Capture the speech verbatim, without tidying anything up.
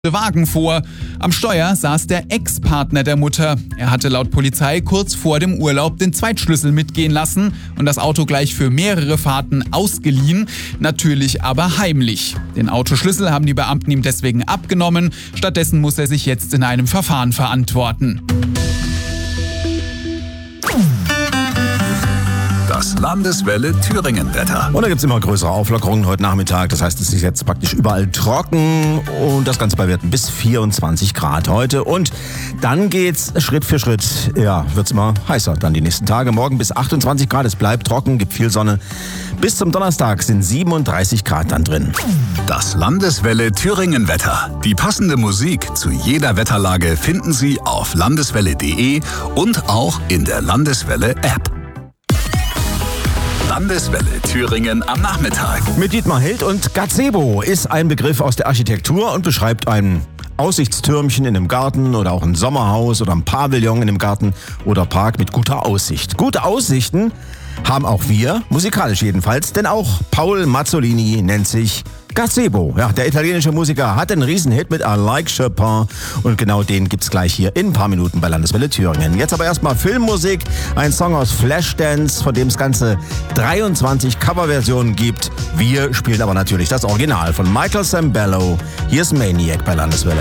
Wagen vor. Am Steuer saß der Ex-Partner der Mutter. Er hatte laut Polizei kurz vor dem Urlaub den Zweitschlüssel mitgehen lassen und das Auto gleich für mehrere Fahrten ausgeliehen, natürlich aber heimlich. Den Autoschlüssel haben die Beamten ihm deswegen abgenommen. Stattdessen muss er sich jetzt in einem Verfahren verantworten. Das Landeswelle Thüringen-Wetter. Und da gibt es immer größere Auflockerungen heute Nachmittag. Das heißt, es ist jetzt praktisch überall trocken und das Ganze bei Werten bis vierundzwanzig Grad heute. Und dann geht's Schritt für Schritt, ja, wird's immer heißer dann die nächsten Tage. Morgen bis achtundzwanzig Grad, es bleibt trocken, gibt viel Sonne. Bis zum Donnerstag sind siebenunddreißig Grad dann drin. Das Landeswelle Thüringen-Wetter. Die passende Musik zu jeder Wetterlage finden Sie auf landeswelle punkt de und auch in der Landeswelle-App. Landeswelle Thüringen am Nachmittag. Mit Dietmar Hild und Gazebo ist ein Begriff aus der Architektur und beschreibt ein Aussichtstürmchen in einem Garten oder auch ein Sommerhaus oder ein Pavillon in einem Garten oder Park mit guter Aussicht. Gute Aussichten haben auch wir, musikalisch jedenfalls, denn auch Paul Mazzolini nennt sich Gazebo. Ja, der italienische Musiker hat einen Riesenhit mit I Like Chopin und genau den gibt's gleich hier in ein paar Minuten bei Landeswelle Thüringen. Jetzt aber erstmal Filmmusik, ein Song aus Flashdance, von dem es ganze dreiundzwanzig Coverversionen gibt. Wir spielen aber natürlich das Original von Michael Sambello. Hier ist Maniac bei Landeswelle.